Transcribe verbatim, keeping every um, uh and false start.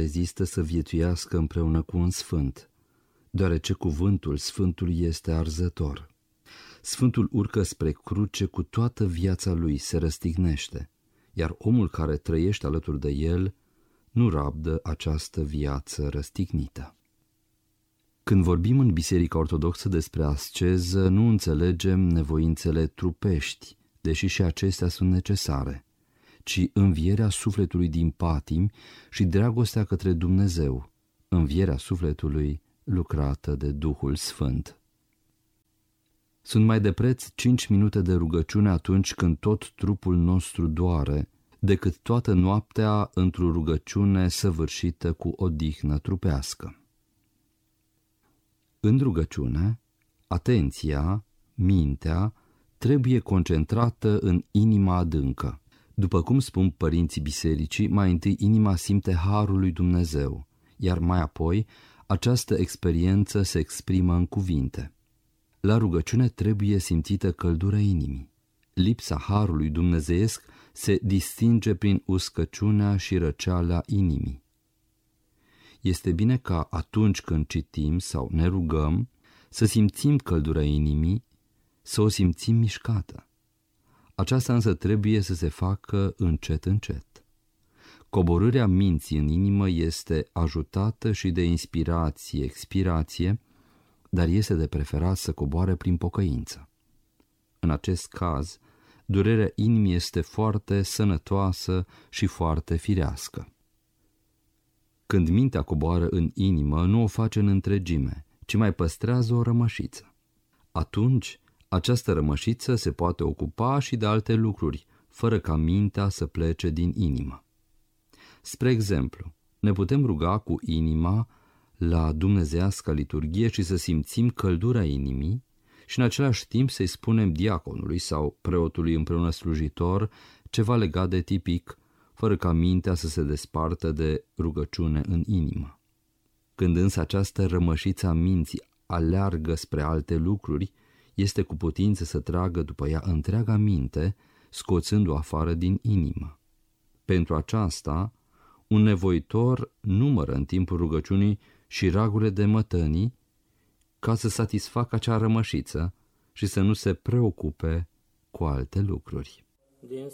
rezistă să viețuiască împreună cu un sfânt, deoarece cuvântul Sfântului este arzător. Sfântul urcă spre cruce cu toată viața lui, se răstignește, iar omul care trăiește alături de el nu rabdă această viață răstignită. Când vorbim în Biserica Ortodoxă despre asceză, nu înțelegem nevoințele trupești, deși și acestea sunt necesare, ci învierea sufletului din patimi și dragostea către Dumnezeu, învierea sufletului lucrată de Duhul Sfânt. Sunt mai de preț cinci minute de rugăciune atunci când tot trupul nostru doare, decât toată noaptea într-o rugăciune săvârșită cu odihnă trupească. În rugăciune, atenția, mintea, trebuie concentrată în inima adâncă. După cum spun părinții bisericii, mai întâi inima simte harul lui Dumnezeu, iar mai apoi această experiență se exprimă în cuvinte. La rugăciune trebuie simțită căldura inimii. Lipsa harului dumnezeiesc se distinge prin uscăciunea și răceala inimii. Este bine ca atunci când citim sau ne rugăm să simțim căldura inimii, să o simțim mișcată. Aceasta însă trebuie să se facă încet încet. Coborârea minții în inimă este ajutată și de inspirație, expirație, dar este de preferat să coboare prin pocăință. În acest caz, durerea inimii este foarte sănătoasă și foarte firească. Când mintea coboară în inimă, nu o face în întregime, ci mai păstrează o rămășiță. Atunci, această rămășiță se poate ocupa și de alte lucruri, fără ca mintea să plece din inimă. Spre exemplu, ne putem ruga cu inima la dumnezeiasca liturghie și să simțim căldura inimii și în același timp să-i spunem diaconului sau preotului împreună slujitor ceva legat de tipic, fără ca mintea să se despartă de rugăciune în inimă. Când însă această rămășiță a minții aleargă spre alte lucruri, este cu putință să tragă după ea întreaga minte, scoțându-o afară din inimă. Pentru aceasta, un nevoitor numără în timpul rugăciunii și ragurile de mătănii ca să satisfacă acea rămășiță și să nu se preocupe cu alte lucruri.